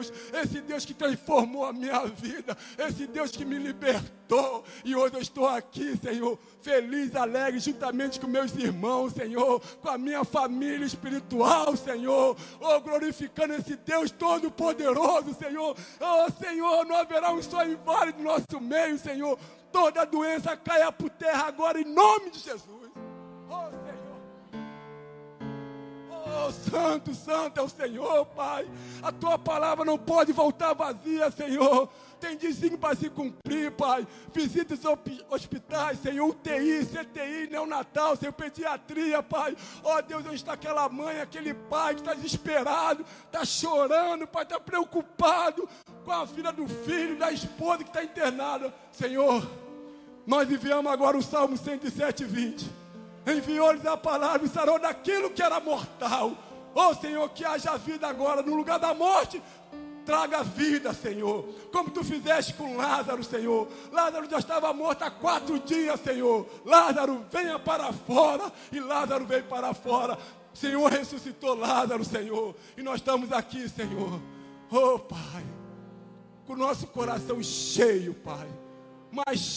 esse Deus que transformou a minha vida, esse Deus que me libertou. E hoje eu estou aqui, Senhor, feliz, alegre, juntamente com meus irmãos, Senhor, com a minha família espiritual, Senhor, glorificando esse Deus todo-poderoso, Senhor. Senhor, não haverá um sonho inválido no nosso meio, Senhor. Toda doença caia por terra agora, em nome de Jesus. Santo, santo é o Senhor, Pai. A tua palavra não pode voltar vazia, Senhor. Tem desígnio para se cumprir, Pai. Visita os hospitais, Senhor, UTI, CTI, neonatal, Senhor, pediatria, Pai. Deus, onde está aquela mãe, aquele pai que está desesperado, está chorando, Pai, está preocupado com a vida do filho, da esposa que está internada. Senhor, nós enviamos agora o Salmo 107, 20. Enviou-lhes a palavra e sarou daquilo que era mortal. Senhor, que haja vida agora no lugar da morte. Traga vida, Senhor, como tu fizeste com Lázaro, Senhor. Lázaro já estava morto há 4 dias, Senhor. Lázaro, venha para fora. E Lázaro veio para fora. Senhor, ressuscitou Lázaro, Senhor. E nós estamos aqui, Senhor, Pai, com o nosso coração cheio, Pai, mas